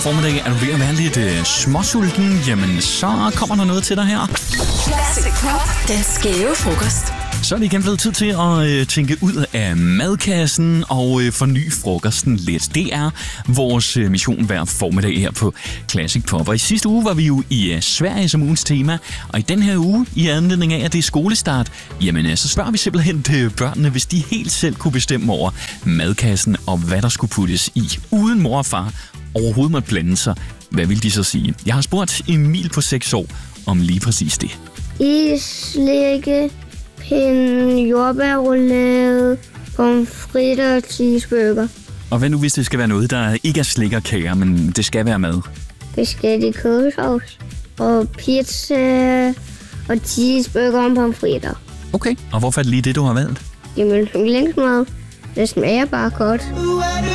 formiddag. Er du ved at være lidt småsulten? Jamen, så kommer der noget til dig her. Classic Pop. Den skæve frokost. Så er det igen blevet tid til at tænke ud af madkassen og forny frokosten lidt. Det er vores mission hver formiddag her på Classic Pop. Og i sidste uge var vi jo i Sverige som ugens tema. Og i den her uge, i anledning af, at det er skolestart, jamen så spørger vi simpelthen til børnene, hvis de helt selv kunne bestemme over madkassen og hvad der skulle puttes i. Uden mor og far overhovedet måtte blande sig. Hvad vil de så sige? Jeg har spurgt Emil på 6 år om lige præcis det. Slikke, pind, jordbærroulade, pomfritter og cheeseburger. Og hvad nu, hvis det skal være noget, der ikke er slik og kager, men det skal være mad? Forskellige kødsovs og pizza og cheeseburger og pomfritter. Okay, og hvorfor er det lige det, du har valgt? Jamen, yndlingsmad. Det smager bare godt.